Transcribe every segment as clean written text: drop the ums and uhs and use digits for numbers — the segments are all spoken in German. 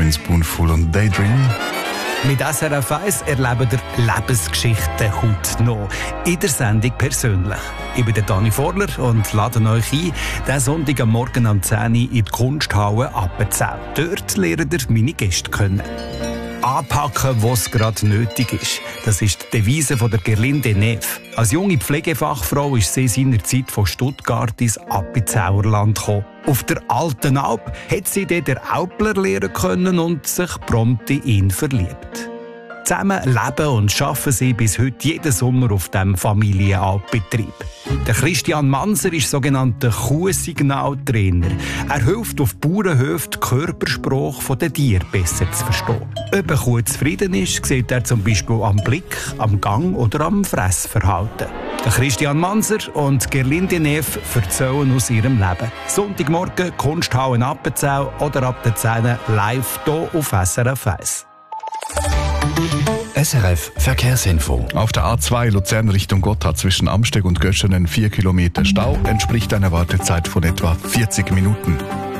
Benjamin Spoonful und Daydream. Mit SRF 1 erleben wir Lebensgeschichten heute noch. In der Sendung persönlich. Ich bin der Dani Vorler und lade euch ein, diesen Sonntag am Morgen um 10 Uhr in die Kunsthalle Appenzell. Dort lernt ihr meine Gäste kennen. Anpacken, was gerade nötig ist. Das ist die Devise von der Gerlinde Neff. Als junge Pflegefachfrau ist sie seinerzeit von Stuttgart ins Appenzellerland gekommen. Auf der Alten Alp hat sie dort den Alpler lernen können und sich prompt in ihn verliebt. Zusammen leben und arbeiten sie bis heute jeden Sommer auf diesem Familienalpbetrieb. Der Christian Manser ist sogenannter Kuhsignaltrainer. Er hilft auf Bauernhöfen, die Körpersprache der Tiere besser zu verstehen. Ob eine Kuh zufrieden ist, sieht er zum Beispiel am Blick, am Gang oder am Fressverhalten. Der Christian Manser und Gerlinde Neff erzählen aus ihrem Leben. Sonntagmorgen Kunsthalle in Appenzell oder ab der 10 live hier auf SRF 1. SRF Verkehrsinfo. Auf der A2 Luzern Richtung Gotthard zwischen Amsteg und Göschenen 4 Kilometer Stau, entspricht einer Wartezeit von etwa 40 Minuten.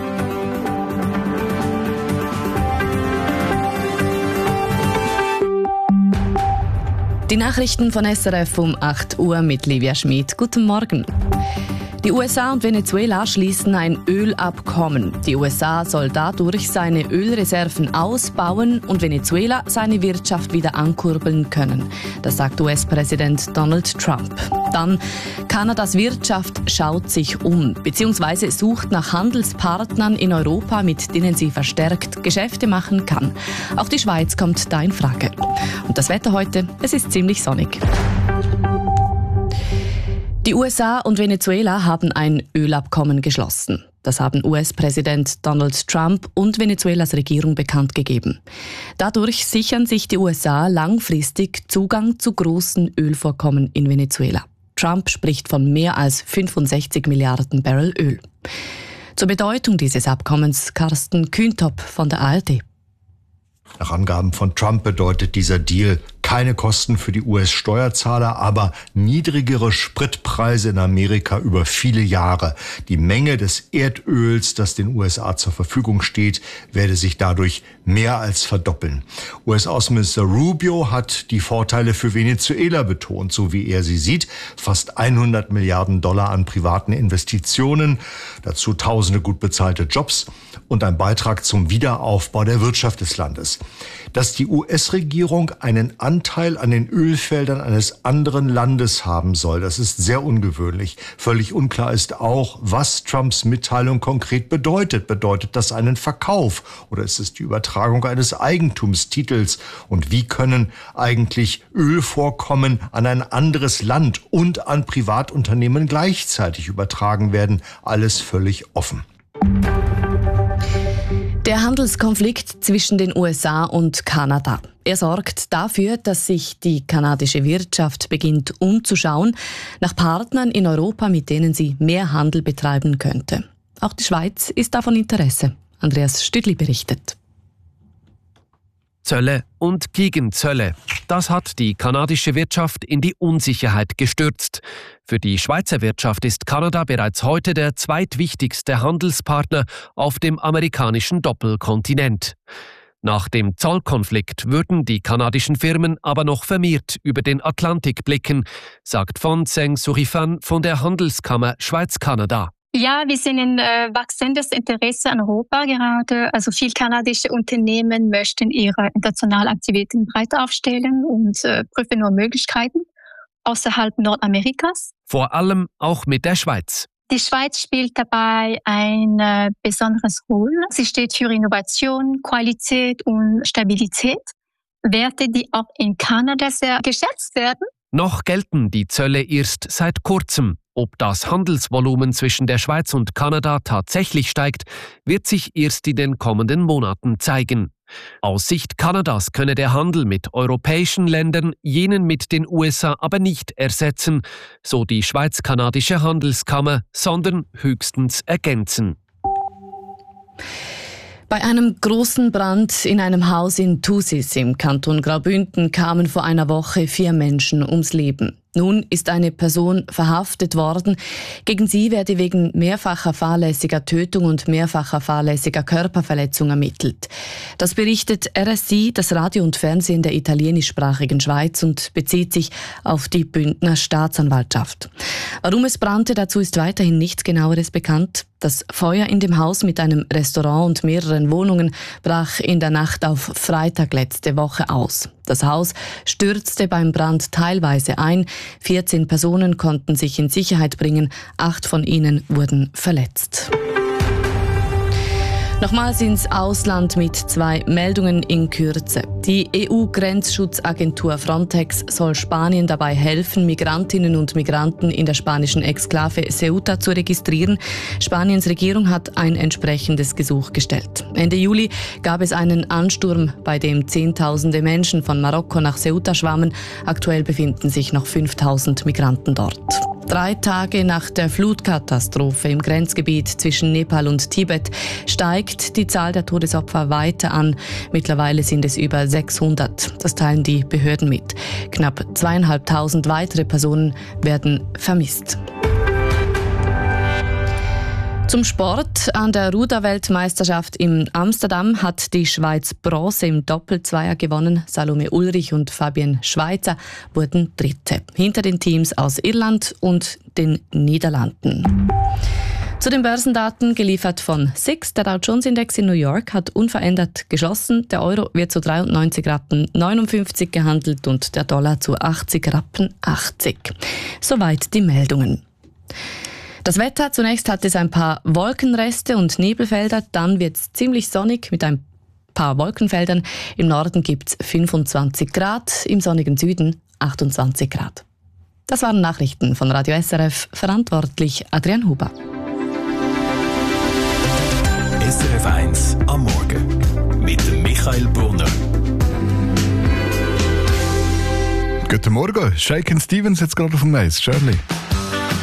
Die Nachrichten von SRF um 8 Uhr mit Livia Schmid. Guten Morgen. Die USA und Venezuela schließen ein Ölabkommen. Die USA soll dadurch seine Ölreserven ausbauen und Venezuela seine Wirtschaft wieder ankurbeln können. Das sagt US-Präsident Donald Trump. Dann Kanadas Wirtschaft schaut sich um bzw. sucht nach Handelspartnern in Europa, mit denen sie verstärkt Geschäfte machen kann. Auch die Schweiz kommt da in Frage. Und das Wetter heute, es ist ziemlich sonnig. Die USA und Venezuela haben ein Ölabkommen geschlossen. Das haben US-Präsident Donald Trump und Venezuelas Regierung bekannt gegeben. Dadurch sichern sich die USA langfristig Zugang zu großen Ölvorkommen in Venezuela. Trump spricht von mehr als 65 Milliarden Barrel Öl. Zur Bedeutung dieses Abkommens Carsten Kühntop von der ARD. Nach Angaben von Trump bedeutet dieser Deal keine Kosten für die US-Steuerzahler, aber niedrigere Spritpreise in Amerika über viele Jahre. Die Menge des Erdöls, das den USA zur Verfügung steht, werde sich dadurch mehr als verdoppeln. US-Außenminister Rubio hat die Vorteile für Venezuela betont, so wie er sie sieht. Fast 100 Milliarden Dollar an privaten Investitionen, dazu tausende gut bezahlte Jobs und ein Beitrag zum Wiederaufbau der Wirtschaft des Landes. Dass die US-Regierung einen Anteil an den Ölfeldern eines anderen Landes haben soll, das ist sehr ungewöhnlich. Völlig unklar ist auch, was Trumps Mitteilung konkret bedeutet. Bedeutet das einen Verkauf oder ist es die Übertragung eines Eigentumstitels? Und wie können eigentlich Ölvorkommen an ein anderes Land und an Privatunternehmen gleichzeitig übertragen werden? Alles völlig offen. Der Handelskonflikt zwischen den USA und Kanada. Er sorgt dafür, dass sich die kanadische Wirtschaft beginnt umzuschauen nach Partnern in Europa, mit denen sie mehr Handel betreiben könnte. Auch die Schweiz ist davon Interesse. Andreas Stüdli berichtet. Zölle und Gegenzölle. Das hat die kanadische Wirtschaft in die Unsicherheit gestürzt. Für die Schweizer Wirtschaft ist Kanada bereits heute der zweitwichtigste Handelspartner auf dem amerikanischen Doppelkontinent. Nach dem Zollkonflikt würden die kanadischen Firmen aber noch vermehrt über den Atlantik blicken, sagt Von Zeng Surifan von der Handelskammer Schweiz-Kanada. Ja, wir sehen ein wachsendes Interesse an Europa gerade. Also viele kanadische Unternehmen möchten ihre internationalen Aktivitäten breiter aufstellen und prüfen nur Möglichkeiten außerhalb Nordamerikas. Vor allem auch mit der Schweiz. Die Schweiz spielt dabei ein besonderes Rolle. Sie steht für Innovation, Qualität und Stabilität. Werte, die auch in Kanada sehr geschätzt werden. Noch gelten die Zölle erst seit kurzem. Ob das Handelsvolumen zwischen der Schweiz und Kanada tatsächlich steigt, wird sich erst in den kommenden Monaten zeigen. Aus Sicht Kanadas könne der Handel mit europäischen Ländern jenen mit den USA aber nicht ersetzen, so die Schweiz-Kanadische Handelskammer, sondern höchstens ergänzen. Bei einem großen Brand in einem Haus in Thusis im Kanton Graubünden kamen vor einer Woche 4 Menschen ums Leben. Nun ist eine Person verhaftet worden. Gegen sie werde wegen mehrfacher fahrlässiger Tötung und mehrfacher fahrlässiger Körperverletzung ermittelt. Das berichtet RSI, das Radio und Fernsehen der italienischsprachigen Schweiz, und bezieht sich auf die Bündner Staatsanwaltschaft. Warum es brannte, dazu ist weiterhin nichts Genaueres bekannt. Das Feuer in dem Haus mit einem Restaurant und mehreren Wohnungen brach in der Nacht auf Freitag letzte Woche aus. Das Haus stürzte beim Brand teilweise ein. 14 Personen konnten sich in Sicherheit bringen. 8 von ihnen wurden verletzt. Nochmals ins Ausland mit 2 Meldungen in Kürze. Die EU-Grenzschutzagentur Frontex soll Spanien dabei helfen, Migrantinnen und Migranten in der spanischen Exklave Ceuta zu registrieren. Spaniens Regierung hat ein entsprechendes Gesuch gestellt. Ende Juli gab es einen Ansturm, bei dem Zehntausende Menschen von Marokko nach Ceuta schwammen. Aktuell befinden sich noch 5000 Migranten dort. 3 Tage nach der Flutkatastrophe im Grenzgebiet zwischen Nepal und Tibet steigt die Zahl der Todesopfer weiter an. Mittlerweile sind es über 600. Das teilen die Behörden mit. Knapp 2500 weitere Personen werden vermisst. Zum Sport. An der Ruderweltmeisterschaft in Amsterdam hat die Schweiz Bronze im Doppelzweier gewonnen. Salome Ulrich und Fabienne Schweizer wurden Dritte, hinter den Teams aus Irland und den Niederlanden. Zu den Börsendaten geliefert von SIX. Der Dow Jones Index in New York hat unverändert geschlossen. Der Euro wird zu 93,59 Rappen gehandelt und der Dollar zu 80,80 Rappen. Soweit die Meldungen. Das Wetter: Zunächst hat es ein paar Wolkenreste und Nebelfelder, dann wird es ziemlich sonnig mit ein paar Wolkenfeldern. Im Norden gibt es 25 Grad, im sonnigen Süden 28 Grad. Das waren Nachrichten von Radio SRF, verantwortlich Adrian Huber. SRF 1 am Morgen mit Michael Brunner. Guten Morgen, Shakin' Stevens jetzt gerade auf dem Eis, Shirley.